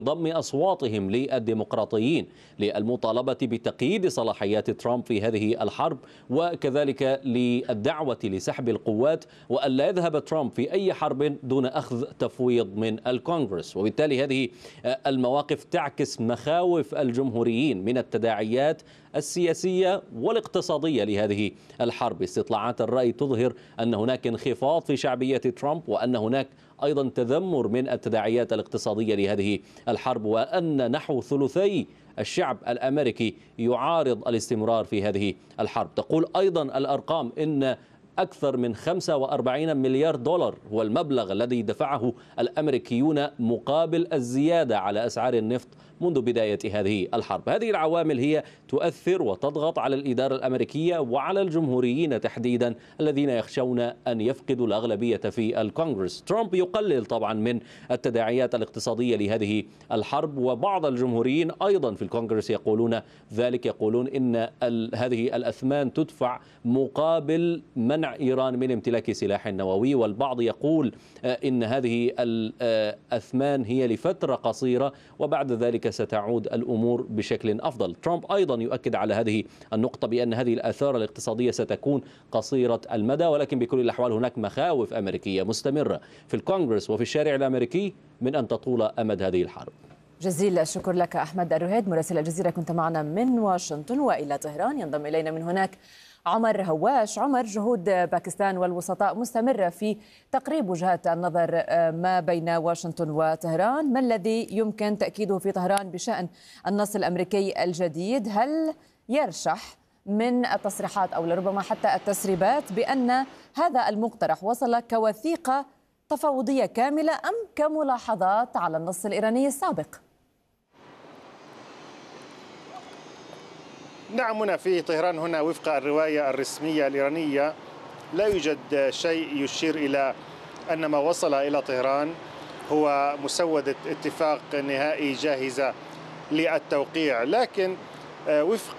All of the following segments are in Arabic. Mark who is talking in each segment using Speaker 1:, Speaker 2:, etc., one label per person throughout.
Speaker 1: ضم أصواتهم للديمقراطيين للمطالبة بتقييد صلاحيات ترامب في هذه الحرب، وكذلك للدعوة لسحب القوات وأن لا يذهب ترامب في أي حرب دون أخذ تفويض من الكونغرس. وبالتالي هذه المواقف تعكس مخاوف الجمهوريين من التداعيات السياسية والاقتصادية لهذه الحرب. استطلاعات الرأي تظهر أن هناك انخفاض في شعبية ترامب، وأن هناك أيضا تذمر من التداعيات الاقتصادية لهذه الحرب، وأن نحو ثلثي الشعب الأمريكي يعارض الاستمرار في هذه الحرب. تقول أيضا الأرقام إن أكثر من 45 مليار دولار هو المبلغ الذي دفعه الأمريكيون مقابل الزيادة على أسعار النفط منذ بداية هذه الحرب. هذه العوامل هي تؤثر وتضغط على الإدارة الأمريكية وعلى الجمهوريين تحديدا الذين يخشون أن يفقدوا الأغلبية في الكونغرس. ترامب يقلل طبعا من التداعيات الاقتصادية لهذه الحرب، وبعض الجمهوريين أيضا في الكونغرس يقولون ذلك، يقولون إن هذه الأثمان تدفع مقابل منع إيران من امتلاك سلاح نووي، والبعض يقول إن هذه الأثمان هي لفترة قصيرة وبعد ذلك ستعود الأمور بشكل أفضل. ترامب أيضا يؤكد على هذه النقطة بأن هذه الآثار الاقتصادية ستكون قصيرة المدى، ولكن بكل الأحوال هناك مخاوف أمريكية مستمرة في الكونغرس وفي الشارع الأمريكي من أن تطول أمد هذه الحرب.
Speaker 2: جزيل الشكر لك أحمد الرهيد مراسل الجزيرة، كنت معنا من واشنطن. وإلى طهران ينضم إلينا من هناك عمر هواش. عمر، جهود باكستان والوسطاء مستمرة في تقريب وجهات النظر ما بين واشنطن وطهران، ما الذي يمكن تأكيده في طهران بشأن النص الأمريكي الجديد؟ هل يرشح من التصريحات أو لربما حتى التسريبات بأن هذا المقترح وصل كوثيقة تفاوضية كاملة أم كملاحظات على النص الإيراني السابق؟
Speaker 3: نعم، هنا في طهران هنا وفق الرواية الرسمية الإيرانية لا يوجد شيء يشير إلى أن ما وصل إلى طهران هو مسودة اتفاق نهائي جاهزة للتوقيع، لكن وفق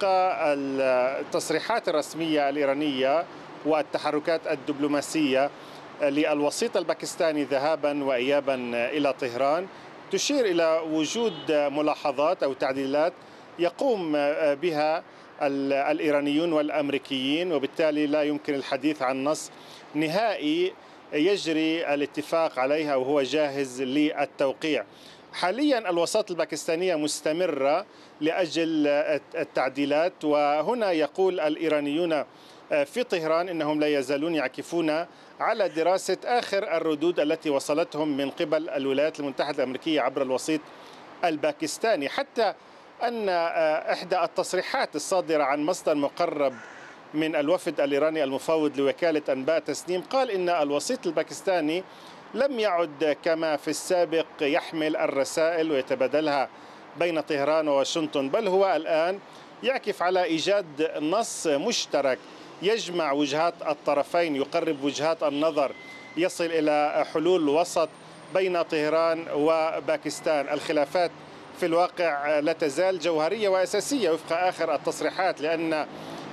Speaker 3: التصريحات الرسمية الإيرانية والتحركات الدبلوماسية للوسيط الباكستاني ذهابا وإيابا إلى طهران تشير إلى وجود ملاحظات أو تعديلات يقوم بها الإيرانيون والأمريكيين، وبالتالي لا يمكن الحديث عن نص نهائي يجري الاتفاق عليها وهو جاهز للتوقيع. حاليا الوساطة الباكستانية مستمرة لأجل التعديلات، وهنا يقول الإيرانيون في طهران إنهم لا يزالون يعكفون على دراسة آخر الردود التي وصلتهم من قبل الولايات المتحدة الأمريكية عبر الوسيط الباكستاني، حتى أن إحدى التصريحات الصادرة عن مصدر مقرب من الوفد الإيراني المفوض لوكالة أنباء تسنيم قال إن الوسيط الباكستاني لم يعد كما في السابق يحمل الرسائل ويتبادلها بين طهران وواشنطن، بل هو الآن يعكف على إيجاد نص مشترك يجمع وجهات الطرفين، يقرب وجهات النظر، يصل إلى حلول وسط بين طهران وباكستان. الخلافات في الواقع لا تزال جوهرية وأساسية وفق آخر التصريحات، لأن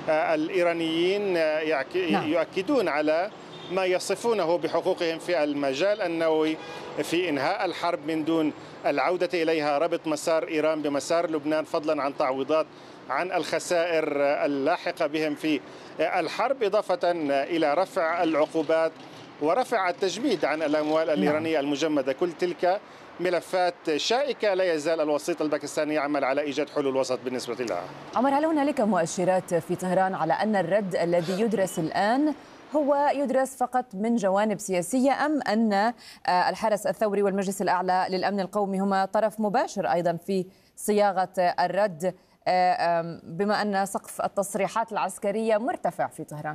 Speaker 3: الإيرانيين يؤكدون على ما يصفونه بحقوقهم في المجال النووي في إنهاء الحرب من دون العودة إليها، ربط مسار إيران بمسار لبنان، فضلا عن تعويضات عن الخسائر اللاحقة بهم في الحرب، إضافة إلى رفع العقوبات ورفع التجميد عن الأموال الإيرانية المجمدة. كل تلك ملفات شائكة لا يزال الوسيط الباكستاني يعمل على إيجاد حلول وسط بالنسبة لها.
Speaker 2: عمر، هل هنالك مؤشرات في طهران على أن الرد الذي يدرس الآن هو يدرس فقط من جوانب سياسية، أم أن الحرس الثوري والمجلس الأعلى للأمن القومي هما طرف مباشر أيضا في صياغة الرد، بما أن سقف التصريحات العسكرية مرتفع في طهران؟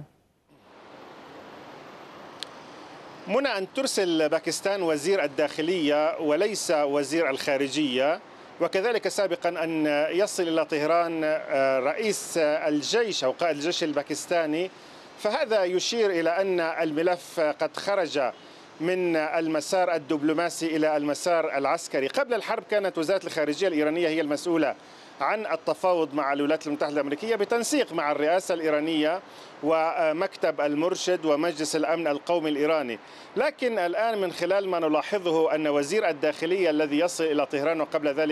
Speaker 3: منى، أن ترسل باكستان وزير الداخلية وليس وزير الخارجية، وكذلك سابقا أن يصل إلى طهران رئيس الجيش أو قائد الجيش الباكستاني، فهذا يشير إلى أن الملف قد خرج من المسار الدبلوماسي إلى المسار العسكري. قبل الحرب كانت وزارة الخارجية الإيرانية هي المسؤولة عن التفاوض مع الولايات المتحدة الأمريكية بتنسيق مع الرئاسة الإيرانية ومكتب المرشد ومجلس الأمن القومي الإيراني، لكن الآن من خلال ما نلاحظه أن وزير الداخلية الذي يصل إلى طهران وقبل ذلك